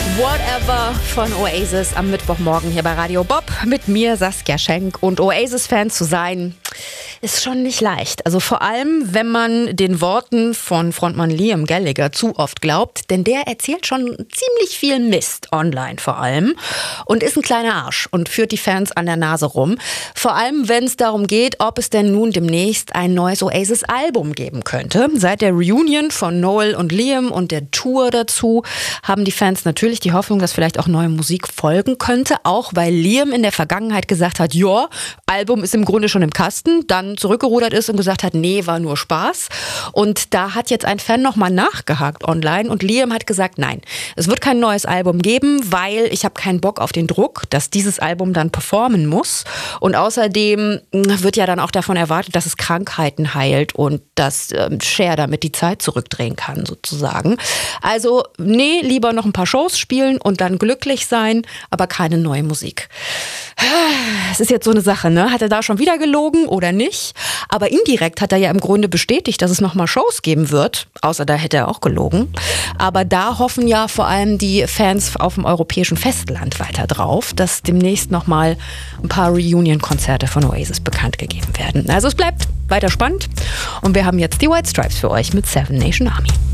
Whatever von Oasis am Mittwochmorgen hier bei Radio Bob mit mir, Saskia Schenk. Und Oasis-Fan zu sein, ist schon nicht leicht. Also vor allem, wenn man den Worten von Frontmann Liam Gallagher zu oft glaubt, denn der erzählt schon ziemlich viel Mist, online vor allem, und ist ein kleiner Arsch und führt die Fans an der Nase rum. Vor allem, wenn es darum geht, ob es denn nun demnächst ein neues Oasis-Album geben könnte. Seit der Reunion von Noel und Liam und der Tour dazu haben die Fans natürlich die Hoffnung, dass vielleicht auch neue Musik folgen könnte, auch weil Liam in der Vergangenheit gesagt hat, ja, Album ist im Grunde schon im Kasten, dann zurückgerudert ist und gesagt hat, nee, war nur Spaß. Und da hat jetzt ein Fan nochmal nachgehakt online und Liam hat gesagt, nein, es wird kein neues Album geben, weil ich habe keinen Bock auf den Druck, dass dieses Album dann performen muss. Und außerdem wird ja dann auch davon erwartet, dass es Krankheiten heilt und dass Cher damit die Zeit zurückdrehen kann, sozusagen. Also, nee, lieber noch ein paar Shows spielen und dann glücklich sein, aber keine neue Musik. Es ist jetzt so eine Sache, ne? Hat er da schon wieder gelogen oder nicht? Aber indirekt hat er ja im Grunde bestätigt, dass es nochmal Shows geben wird. Außer da hätte er auch gelogen. Aber da hoffen ja vor allem die Fans auf dem europäischen Festland weiter drauf, dass demnächst nochmal ein paar Reunion-Konzerte von Oasis bekannt gegeben werden. Also es bleibt weiter spannend. Und wir haben jetzt die White Stripes für euch mit Seven Nation Army.